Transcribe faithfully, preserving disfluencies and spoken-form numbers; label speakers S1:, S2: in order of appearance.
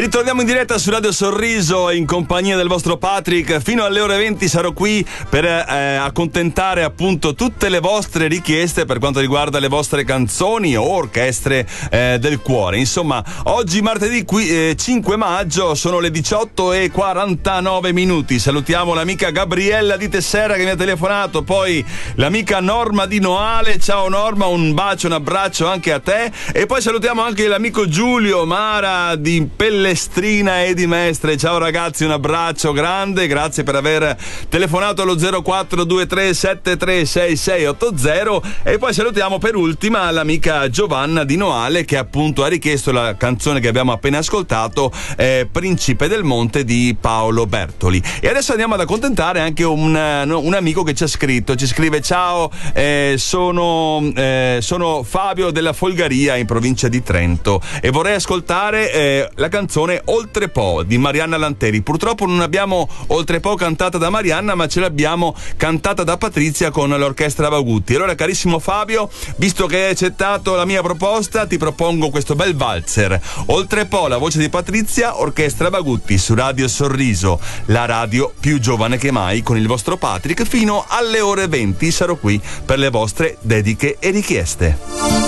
S1: Ritorniamo in diretta su Radio Sorriso in compagnia del vostro Patrick. Fino alle ore venti sarò qui per eh, accontentare appunto tutte le vostre richieste per quanto riguarda le vostre canzoni o orchestre eh, del cuore. Insomma, oggi martedì qui, eh, cinque maggio, sono le diciotto e quarantanove minuti. Salutiamo l'amica Gabriella di Tessera che mi ha telefonato, poi l'amica Norma di Noale. Ciao Norma, un bacio, un abbraccio anche a te. E poi salutiamo anche l'amico Giulio Mara di Pellestrina e di Mestre. Ciao ragazzi, un abbraccio grande, grazie per aver telefonato allo zero quattro due tre sette tre sei sei otto zero. E poi salutiamo per ultima l'amica Giovanna di Noale che appunto ha richiesto la canzone che abbiamo appena ascoltato, eh, Principe del Monte di Paolo Bertoli. E adesso andiamo ad accontentare anche un, un amico che ci ha scritto, ci scrive: ciao, eh, sono, eh, sono Fabio della Folgaria in provincia di Trento e vorrei ascoltare eh, la canzone Oltre Po di Marianna Lanteri. Purtroppo non abbiamo Oltre Po cantata da Marianna, ma ce l'abbiamo cantata da Patrizia con l'orchestra Bagutti. Allora, carissimo Fabio, visto che hai accettato la mia proposta, ti propongo questo bel valzer. Oltre Po, la voce di Patrizia, orchestra Bagutti su Radio Sorriso, la radio più giovane che mai, con il vostro Patrick. Fino alle ore venti sarò qui per le vostre dediche e richieste.